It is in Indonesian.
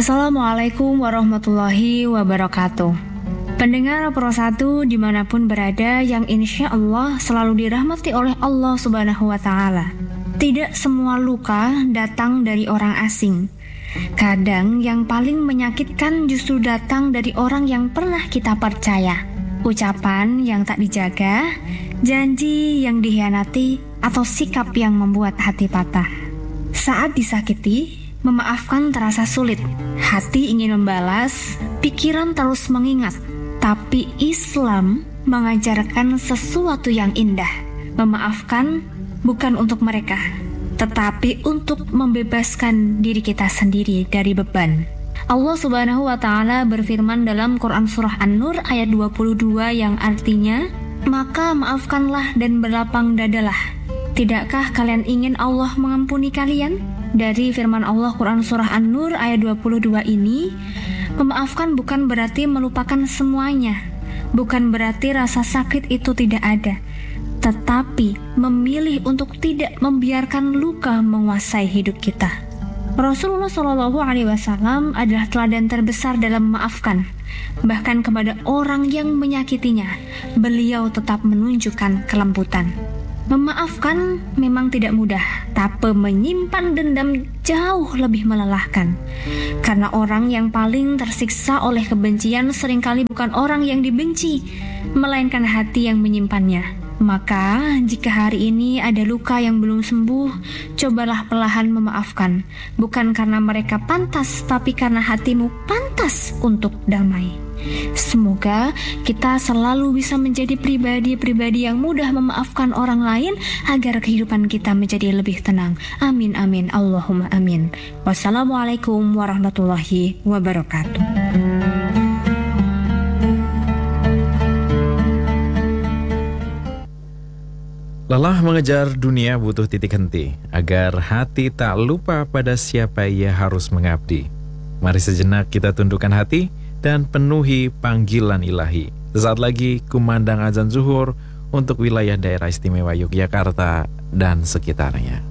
Assalamualaikum warahmatullahi wabarakatuh. Pendengar Pro 1 dimanapun berada yang insya Allah selalu dirahmati oleh Allah Subhanahu wa Ta'ala. Tidak semua luka datang dari orang asing. Kadang yang paling menyakitkan justru datang dari orang yang pernah kita percaya. Ucapan yang tak dijaga, janji yang dikhianati, atau sikap yang membuat hati patah. Saat disakiti, memaafkan terasa sulit. Hati ingin membalas, pikiran terus mengingat. Tapi Islam mengajarkan sesuatu yang indah. Memaafkan bukan untuk mereka, tetapi untuk membebaskan diri kita sendiri dari beban. Allah Subhanahu wa Ta'ala berfirman dalam Quran Surah An-Nur ayat 22 yang artinya, "Maka maafkanlah dan berlapang dadalah. Tidakkah kalian ingin Allah mengampuni kalian?" Dari firman Allah Quran Surah An-Nur ayat 22 ini, memaafkan bukan berarti melupakan semuanya. Bukan berarti rasa sakit itu tidak ada. Tetapi memilih untuk tidak membiarkan luka menguasai hidup kita. Rasulullah SAW adalah teladan terbesar dalam memaafkan. Bahkan kepada orang yang menyakitinya, beliau tetap menunjukkan kelembutan. Memaafkan memang tidak mudah, tapi menyimpan dendam jauh lebih melelahkan. Karena orang yang paling tersiksa oleh kebencian seringkali bukan orang yang dibenci, melainkan hati yang menyimpannya. Maka, jika hari ini ada luka yang belum sembuh, cobalah perlahan memaafkan. Bukan karena mereka pantas, tapi karena hatimu pantas untuk damai. Semoga kita selalu bisa menjadi pribadi-pribadi yang mudah memaafkan orang lain agar kehidupan kita menjadi lebih tenang. Amin amin Allahumma amin. Wassalamualaikum warahmatullahi wabarakatuh. Lelah mengejar dunia butuh titik henti, agar hati tak lupa pada siapa ia harus mengabdi. Mari sejenak kita tundukkan hati dan penuhi panggilan ilahi. Sesaat lagi kumandang azan zuhur untuk wilayah daerah istimewa Yogyakarta dan sekitarnya.